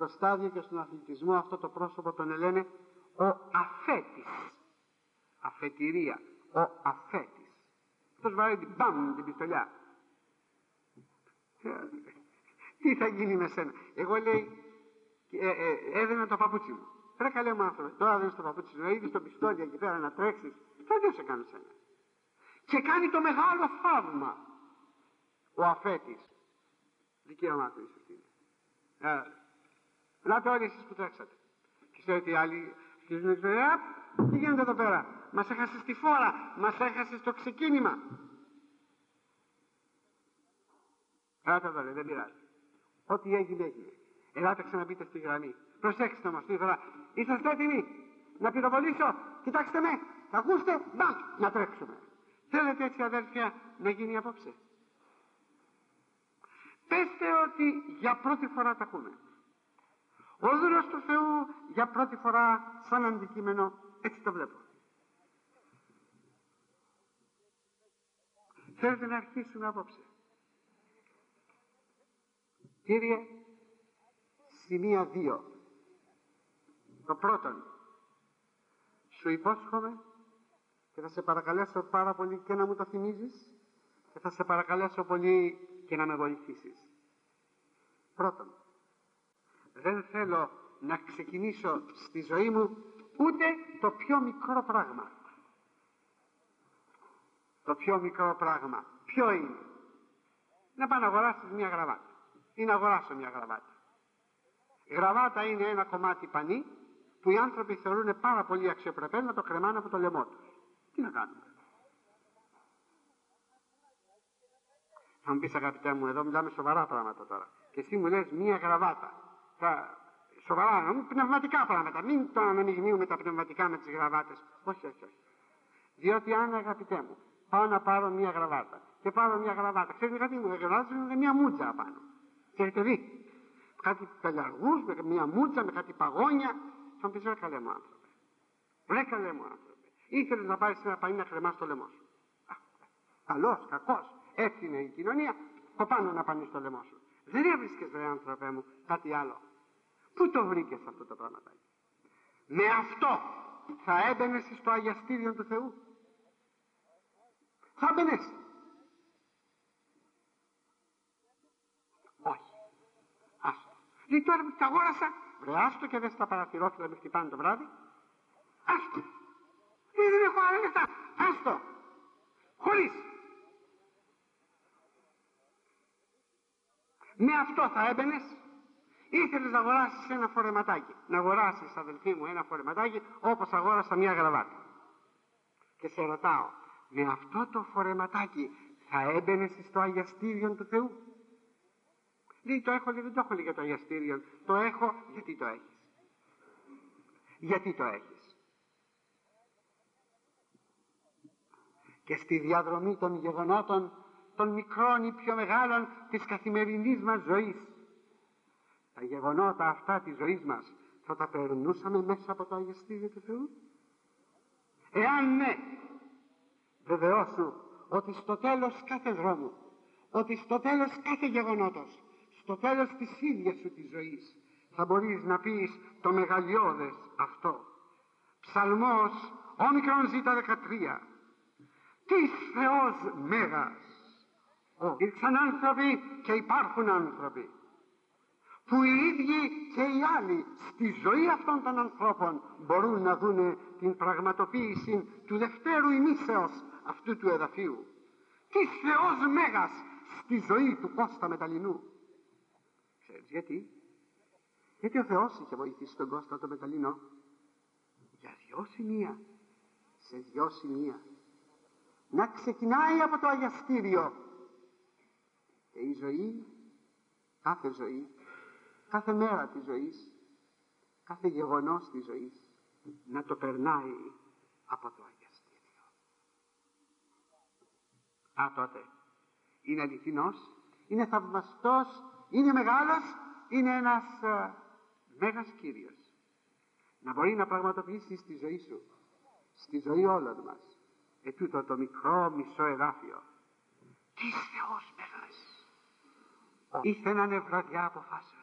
στο στάδιο και στον αθλητισμό αυτό το πρόσωπο τον λένε ο αφέτης. Αφετηρία. Ο αφέτης. Αυτός βάρει την μπαμ την πιστολιά. Τι θα γίνει με σένα? Εγώ, λέει, έδινα το παπούτσι μου. Ρε καλέ μου άνθρωπε, τώρα δεν στο παπούτσι σου, είδες το πιστόλι εκεί πέρα να τρέξεις. Θα δεν σε κάνω σένα. Και κάνει το μεγάλο θαύμα ο αφέτης. Δικαίωμά του ίσως είναι. Ελάτε όλοι εσείς που τρέξατε. Και ξέρετε οι άλλοι αρχίζουν να λένε, τι γίνεται εδώ πέρα? Μας έχασες τη φόρα, μας έχασες το ξεκίνημα. Ελάτε εδώ, λέει, δεν πειράζει. Ό,τι έγινε, έγινε. Ελάτε ξαναμπείτε στη γραμμή. Προσέξτε όμως τη φορά. Είσαστε έτοιμοι να πυροβολήσω? Κοιτάξτε με, θα ακούστε, μπαμ, να τρέξουμε. Θέλετε έτσι, αδέρφια, να γίνει απόψε? Πέστε ότι για πρώτη φορά τα ακούμε. Ο δούλος του Θεού για πρώτη φορά σαν αντικείμενο έτσι το βλέπω. Θέλετε να αρχίσουμε απόψε? Κύριε, σημεία 2. Το πρώτον, σου υπόσχομαι και θα σε παρακαλέσω πάρα πολύ και να μου το θυμίζεις και θα σε παρακαλέσω πολύ και να με βοηθήσεις. Πρώτον, δεν θέλω να ξεκινήσω στη ζωή μου ούτε το πιο μικρό πράγμα. Το πιο μικρό πράγμα ποιο είναι? Να πάω να αγοράσεις μια γραβάτα ή να αγοράσω μια γραβάτα. Η γραβάτα είναι ένα κομμάτι πανί που οι άνθρωποι θεωρούν πάρα πολύ αξιοπρεπές να το κρεμάνε από το λαιμό τους. Τι να κάνουμε? Θα μου πεις, αγαπητέ μου, εδώ μιλάμε σοβαρά πράγματα τώρα και εσύ μου λες μια γραβάτα. Σοβαρά, πνευματικά πράγματα. Μην το αναμειγνύουμε τα πνευματικά με τις γραβάτες. Όχι, όχι, όχι. Διότι αν, αγαπητέ μου, πάω να πάρω μια γραβάτα και πάρω μια γραβάτα, ξέρετε κάτι μου, γραβάτα μια μούτζα απάνω. Και έχετε δει κάτι πελαργούς με μια μούτζα, με κάτι παγόνια. Θα μου πεις, ρε καλέ μου άνθρωπε, ρε καλέ μου άνθρωπε, ήθελες να πάρεις ένα πανί να κρεμάς το λαιμό σου. Καλός, κακός, έτσι είναι η κοινωνία, το πάνω να πανείς το λαιμό σου. Δεν έβρισκες, ρε άνθρωπε μου, κάτι άλλο? Πού το βρήκες αυτό το πράγματάκι? Με αυτό θα έμπαινες στο αγιαστήριο του Θεού? Θα έμπαινες? Όχι. Άστο. Δηλαδή τώρα που τα αγόρασα, βρε άστο και δες τα παραθυρόφυλλα με χτυπάνε το βράδυ. Άστο. Δεν έχω άλλα λεφτά. Άστο. Χωρίς. Με αυτό θα έμπαινες? Ήθελες να αγοράσεις ένα φορεματάκι? Να αγοράσεις, αδελφοί μου, ένα φορεματάκι όπως αγόρασα μια γραβάτα. Και σε ρωτάω, με αυτό το φορεματάκι θα έμπαινες στο αγιαστήριο του Θεού? Λέει, το έχω, λέει, δεν το έχω, λέει, για το αγιαστήριο. Το έχω γιατί το έχεις. Γιατί το έχεις. Και στη διαδρομή των γεγονότων, των μικρών ή πιο μεγάλων της καθημερινής μας ζωής, τα γεγονότα αυτά της ζωής μας θα τα περνούσαμε μέσα από το αγιαστήριο του Θεού? Εάν ναι, βεβαιώσου ότι στο τέλος κάθε δρόμου, ότι στο τέλος κάθε γεγονότος, στο τέλος της ίδιας σου της ζωής, θα μπορείς να πεις το μεγαλειώδες αυτό. Ψαλμός όμικρον Ζ13. Τι Θεός μέγας! Υπήρξαν άνθρωποι και υπάρχουν άνθρωποι που οι ίδιοι και οι άλλοι στη ζωή αυτών των ανθρώπων μπορούν να δουν την πραγματοποίηση του δευτέρου ημίσεως αυτού του εδαφίου. Τι Θεός μέγας στη ζωή του Κώστα Μεταλλινού. Ξέρεις γιατί? Γιατί ο Θεός είχε βοηθήσει τον Κώστα το Μεταλλινό για 2 σημεία, σε 2 σημεία, να ξεκινάει από το αγιαστήριο και η ζωή, κάθε ζωή, κάθε μέρα της ζωής, κάθε γεγονός της ζωής να το περνάει από το αγιαστήριο. Τότε είναι αληθινός, είναι θαυμαστός, είναι μεγάλος, είναι ένας μέγας Κύριος. Να μπορεί να πραγματοποιήσει στη ζωή σου, στη ζωή όλων μας, ετούτο το μικρό μισό εδάφιο. Τι Θεός μέγας! Ήρθε να είναι βραδιά αποφάσεως.